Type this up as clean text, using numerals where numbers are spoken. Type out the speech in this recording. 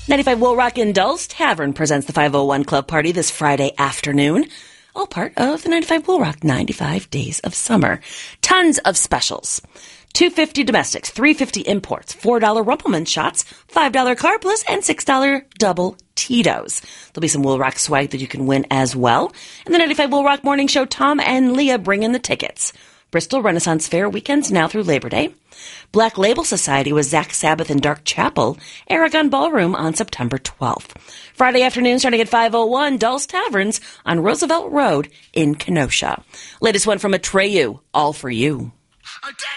95 Will Rock in Dulles Tavern presents the 501 Club Party this Friday afternoon. All part of the 95 Will Rock 95 Days of Summer. Tons of specials. $2.50 domestics, $3.50 imports, $4 Rumpelman shots, $5 Carbless, and $6 double Tito's. There'll be some Will Rock swag that you can win as well. And the 95 Will Rock Morning Show, Tom and Leah bring in the tickets. Bristol Renaissance Fair weekends now through Labor Day. Black Label Society with Zach Sabbath in Dark Chapel, Aragon Ballroom on September 12th. Friday afternoon starting at 5:01, Dulles Taverns on Roosevelt Road in Kenosha. Latest one from Atreyu, All For You.